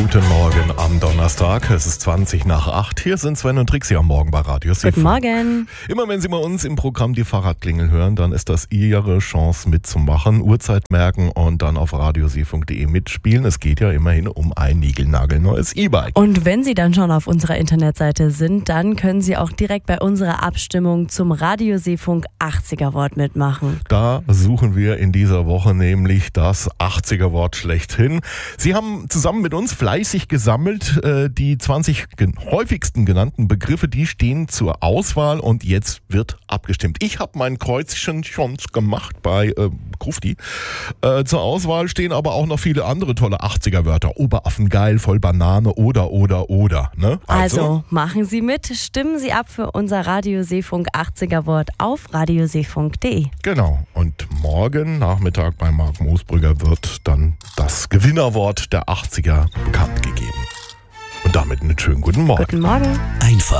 Guten Morgen am Donnerstag. Es ist 20 nach 8. Hier sind Sven und Trixie am Morgen bei Radio Seefunk. Guten Morgen. Immer wenn Sie bei uns im Programm die Fahrradklingel hören, dann ist das Ihre Chance mitzumachen. Uhrzeit merken und dann auf radioseefunk.de mitspielen. Es geht ja immerhin um ein niegelnagelneues E-Bike. Und wenn Sie dann schon auf unserer Internetseite sind, dann können Sie auch direkt bei unserer Abstimmung zum Radio Seefunk 80er Wort mitmachen. Da suchen wir in dieser Woche nämlich das 80er Wort schlechthin. Sie haben zusammen mit uns fleißig gesammelt. Die 20 häufigsten genannten Begriffe, die stehen zur Auswahl und jetzt wird abgestimmt. Ich habe mein Kreuzchen schon gemacht bei Krufti. Zur Auswahl stehen aber auch noch viele andere tolle 80er Wörter. Oberaffengeil, voll Banane oder. Ne? Also machen Sie mit, stimmen Sie ab für unser Radio Seefunk 80er Wort auf radioseefunk.de. Genau. Und morgen Nachmittag bei Marc Moosbrügger wird dann das Gewinnerwort der 80er bekannt gegeben. Und damit einen schönen guten Morgen. Guten Morgen. Einfach